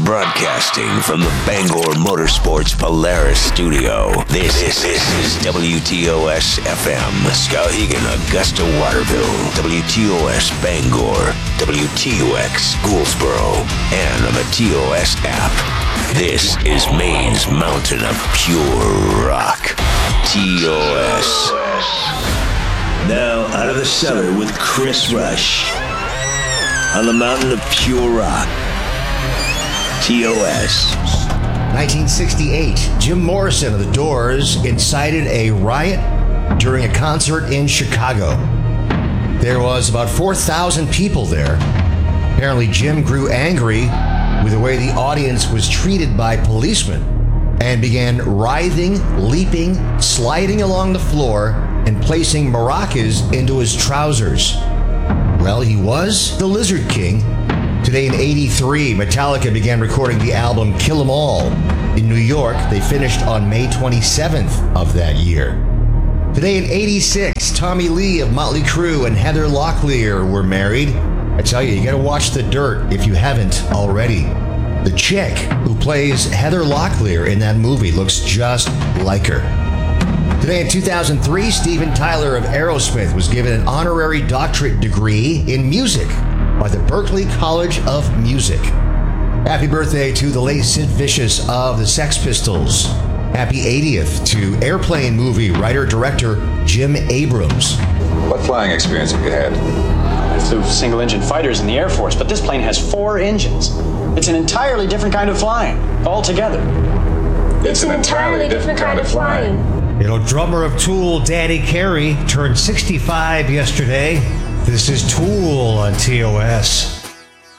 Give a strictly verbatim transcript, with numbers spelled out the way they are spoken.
Broadcasting from the Bangor Motorsports Polaris studio, this, this, this is W T O S F M, Skowhegan, Augusta, Waterville, W T O S Bangor, W T U X Gouldsboro, and on the T O S app. This is Maine's mountain of pure rock, T O S. Now out of the cellar with Chris Rush, on the mountain of pure rock, T O S. nineteen sixty-eight, Jim Morrison of The Doors incited a riot during a concert in Chicago. There was about four thousand people there. Apparently, Jim grew angry with the way the audience was treated by policemen and began writhing, leaping, sliding along the floor, and placing maracas into his trousers. Well, he was the Lizard King. Today in eighty-three, Metallica began recording the album Kill 'Em All in New York. They finished on May twenty-seventh of that year. Today in eighty-six, Tommy Lee of Motley Crue and Heather Locklear were married. I tell you, you gotta watch The Dirt if you haven't already. The chick who plays Heather Locklear in that movie looks just like her. Today in two thousand three, Steven Tyler of Aerosmith was given an honorary doctorate degree in music by the Berklee College of Music. Happy birthday to the late Sid Vicious of the Sex Pistols. Happy eightieth to Airplane movie writer-director Jim Abrams. What flying experience have you had? I flew single-engine fighters in the Air Force, but this plane has four engines. It's an entirely different kind of flying, altogether. It's an entirely different kind of flying. You know, drummer of Tool, Danny Carey, turned sixty-five yesterday. This is Tool on T O S.